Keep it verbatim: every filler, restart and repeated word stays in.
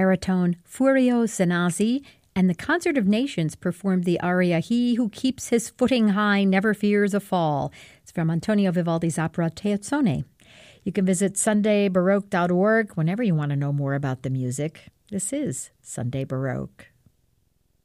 baritone Furio Zanazzi and the Concert of Nations performed the aria He Who Keeps His Footing High Never Fears a Fall. It's from Antonio Vivaldi's opera Teozzone. You can visit sunday baroque dot org whenever you want to know more about the music. This is Sunday Baroque.